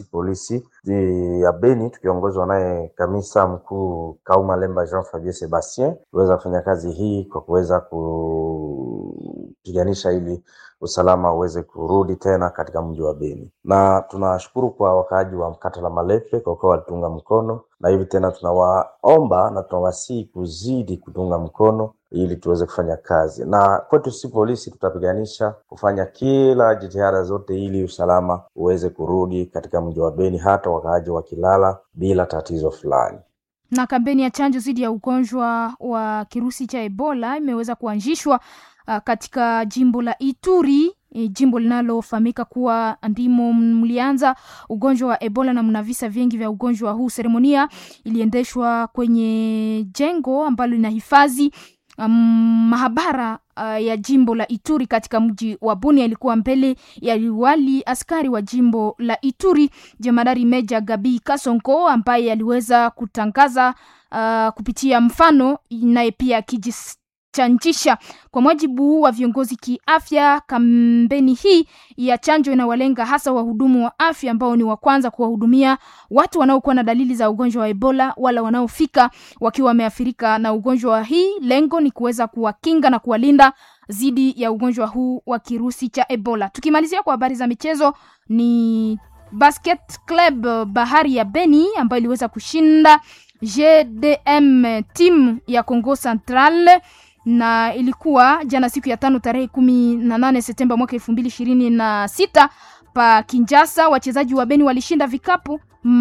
polisi ya Beni tukiongozwa naye kamisa mkuu Kauma Lemba Jean Fabien Sebastien tuweza kufanya kazi hii kwa kuweza kupiganisha ili usalama uweze kurudi tena katika mji wa Beni. Na tunashukuru kwa wakaaji wa Mkata la Malepe kwa kuwa walitunga mkono, na hivi tena tunawaomba na tunawasihi kuzidi kutunga mkono ili tuweze kufanya kazi. Na kwetu si polisi tutapiganisha kufanya kila jitihada zote ili usalama uweze kurudi katika mji wa Beni, hata wakaaji wakilala bila tatizo fulani. Na kampeni ya chanjo dhidi ya ugonjwa wa kirusi cha Ebola imeweza kuanzishwa katika jimbo la Ituri, jimbo linalofahamika kuwa ndimo mlianza ugonjwa wa Ebola na mna visa vingi vya ugonjwa huu. Seremonia iliendeshwa kwenye jengo ambalo linahifadhi mahabara ya jimbo la Ituri katika mji wa Bunia. Ilikuwa mbele ya liwali askari wa jimbo la Ituri, Jemadari Meja Gabi Kasonko, ambaye aliweza kutangaza kupitia mfano naye pia kijichanjisha. Kwa mujibu wa viongozi kiafya, kampeni hii ya chanjo inawalenga hasa wahudumu wa afya ambao ni wa kwanza kuwahudumia watu wanaokuwa na dalili za ugonjwa wa Ebola wala wanaofika wakiwa wameathirika na ugonjwa hii. Lengo ni kuweza kuwakinga na kuwalinda dhidi ya ugonjwa huu wa kirusi cha Ebola. Tukimalizia kwa habari za michezo, ni Basket Club Bahari ya Beni ambayo iliweza kushinda GDM team ya Congo Central, na ilikuwa jana siku ya 5 tarehe 18 Septemba mwaka 2026 pa Kinshasa. Wachezaji wa Beni walishinda vikapu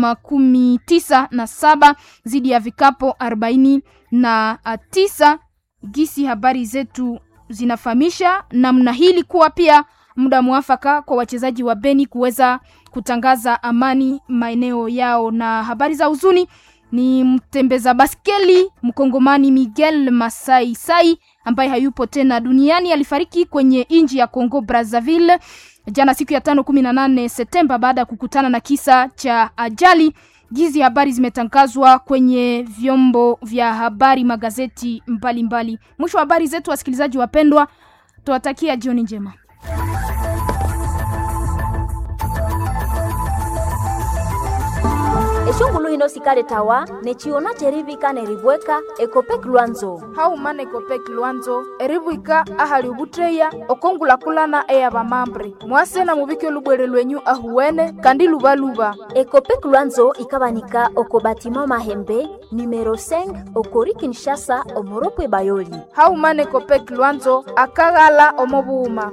97 dhidi ya vikapu 49. Gisi habari zetu zinafahamisha namna hili kuwa pia muda mwafaka kwa wachezaji wa Beni kuweza kutangaza amani maeneo yao. Na habari za huzuni ni mtembeza baskeli mkongomani Miguel Masai Sai ambaye hayupo tena duniani. Alifariki kwenye nchi ya Congo Brazzaville jana siku ya 18 Septemba baada ya kukutana na kisa cha ajali. Hizi habari zimetangazwa kwenye vyombo vya habari, magazeti mbalimbali. Mwisho wa habari zetu, wasikilizaji wapendwa, tuwatakia jioni njema. Eshongulu hino sikale tawa nechiona cherivika nerivweka Ekopek Luanzo. Haumane Ekopek Luanzo erivwika ahali ubutreya okongula kulana eya bamambre. Mwase na mubike lubwere lwenyu ahuwene kandi lubaluba. Ekopek Luanzo ikabanika okobatima Mahembe numero 5 okori Kinshasa omoropwe Bayoli. Haumane Ekopek Luanzo akagala omobuuma.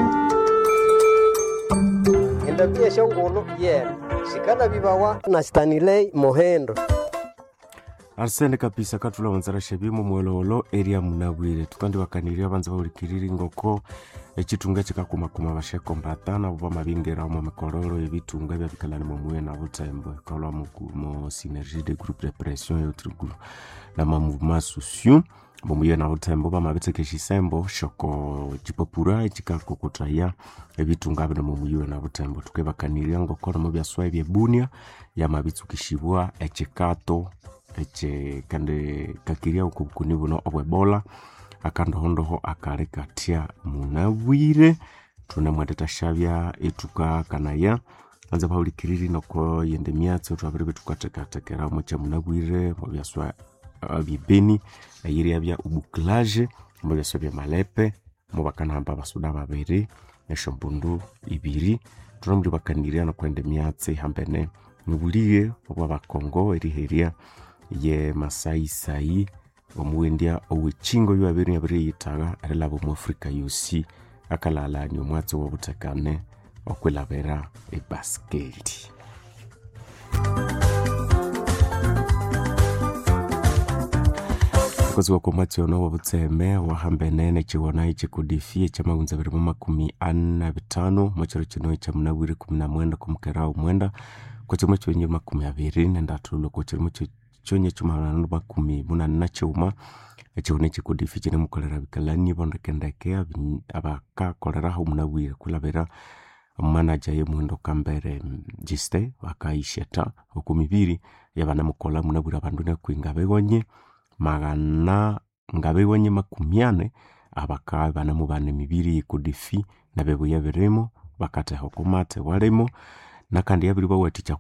Ndabye shongolo shikana bibawa na Stanley Mohendo. Arsene kabisa katula wanzara shebimo mwelolo area munabwire tukandi wakaniria banza baurikiriri ngoko echitunga chikakumakuma basheko mbatana oba mabingera mu mikororo ebitunga bya bikalani mu mwe na butembo kalwa mu synergie de groupe de pression et truguru na mouvement social bomuye na butembo bamabiteke shisembo shoko chipopura chikakokotaya ebitunga bino mu muye na butembo tukebakaniria ngoko mu byaswa byebunia ya mabitsukishibwa echikato eche kande kakiria ukukuni buno obwebola akandohondoho akarekatia munabwire tunamwateta shabya etuka kanaya anza paulikiriri noko yende myatso twabere tukatekera mu cha munabwire mu byaswa bibeni ayiri bya ubuklaje mu byaswa bya Malepe mu bakanamba basuda babere eshombundu ibiri tunamuri bakaniria no kwende myatse hambene mubuliye obwa bakongo eriheria ye Masai Sai omuwendia owichingo yabiri yabiri yitaga arelabo mu Afrika yusi akalala nyo mwatso wobutakane okwelabera ebasketi. Kozi wako mwatso no wobutseme wahambenene chiwona ichikudifie chamagunza biri mu 45 mwachero chino cha munabwire 11 kumkera umwenda kwa chimo chenye 20 ndatulo kwa chimo chonye chuma na 10 na chuma echione chikudifiche ne mukolera bikalani bondekendeke abaka kolera ho munabwire kulabera manager ye mundo kambere jiste wakaisheta okumibiri yabana mukola munabwira abandu ne kwingabe gonye magana ngabe gonye 10 abaka bana mubane mibiri kudifi na bebo yaberemo bakate hokomate walemo nakandi yabiri bawaticha